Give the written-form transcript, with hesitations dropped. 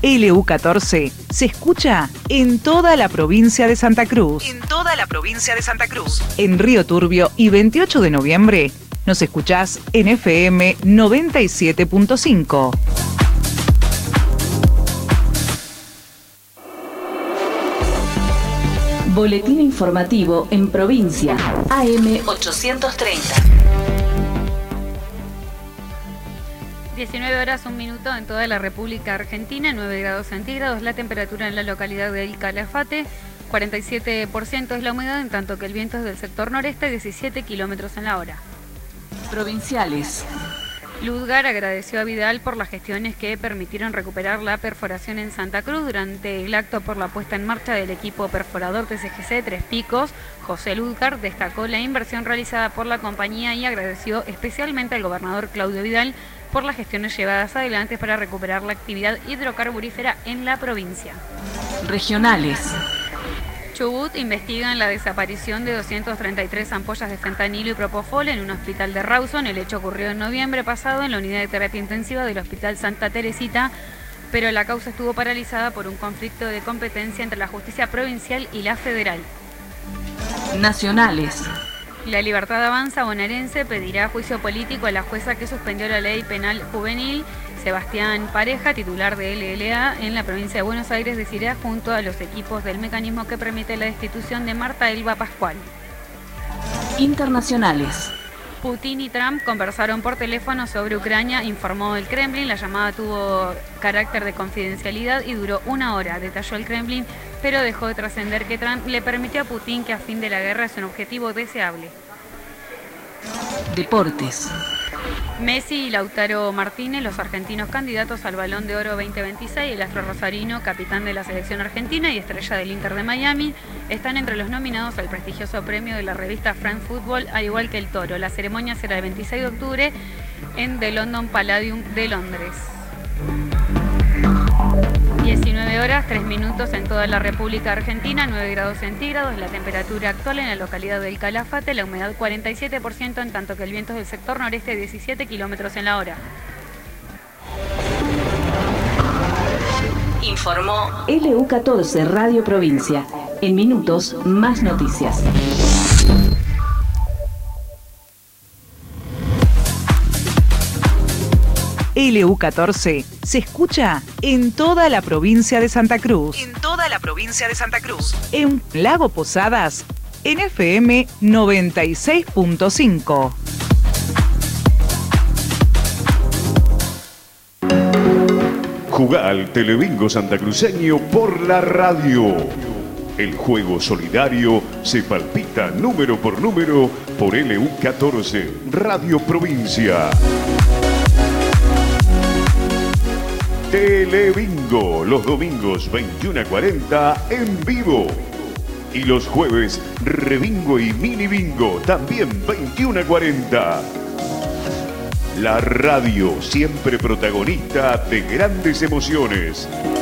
LU14 se escucha en toda la provincia de Santa Cruz. En Río Turbio y 28 de noviembre nos escuchás en FM 97.5. Boletín informativo en provincia. AM 830. 19 horas, 1 minuto en toda la República Argentina, 9 grados centígrados, la temperatura en la localidad de El Calafate, 47% es la humedad, en tanto que el viento es del sector noreste, 17 kilómetros en la hora. Provinciales. Ludgar agradeció a Vidal por las gestiones que permitieron recuperar la perforación en Santa Cruz. Durante el acto por la puesta en marcha del equipo perforador TCGC Tres Picos, José Ludgar destacó la inversión realizada por la compañía y agradeció especialmente al gobernador Claudio Vidal por las gestiones llevadas adelante para recuperar la actividad hidrocarburífera en la provincia. Regionales. Chubut investigan la desaparición de 233 ampollas de fentanilo y propofol en un hospital de Rawson. El hecho ocurrió en noviembre pasado en la unidad de terapia intensiva del Hospital Santa Teresita, pero la causa estuvo paralizada por un conflicto de competencia entre la justicia provincial y la federal. Nacionales. La Libertad Avanza bonaerense pedirá juicio político a la jueza que suspendió la ley penal juvenil. Sebastián Pareja, titular de LLA en la provincia de Buenos Aires, decidirá junto a los equipos del mecanismo que permite la destitución de Marta Elba Pascual. Internacionales. Putin y Trump conversaron por teléfono sobre Ucrania, informó el Kremlin. La llamada tuvo carácter de confidencialidad y duró 1 hora, detalló el Kremlin, pero dejó de trascender que Trump le permitió a Putin que a fin de la guerra es un objetivo deseable. Deportes. Messi y Lautaro Martínez, los argentinos candidatos al Balón de Oro 2026, el astro rosarino, capitán de la selección argentina y estrella del Inter de Miami, están entre los nominados al prestigioso premio de la revista France Football, al igual que el Toro. La ceremonia será el 26 de octubre en The London Palladium de Londres. 19 horas, 3 minutos en toda la República Argentina, 9 grados centígrados, la temperatura actual en la localidad del Calafate, la humedad 47%, en tanto que el viento es del sector noreste, 17 kilómetros en la hora. Informó LU14 Radio Provincia. En minutos, más noticias. LU14 se escucha en toda la provincia de Santa Cruz. En Lago Posadas, en FM 96.5. Jugá al Telebingo santacruceño por la radio. El juego solidario se palpita número por número por LU14 Radio Provincia. Telebingo, los domingos 21:40 en vivo. Y los jueves, Rebingo y Mini Bingo, también 21:40. La radio, siempre protagonista de grandes emociones.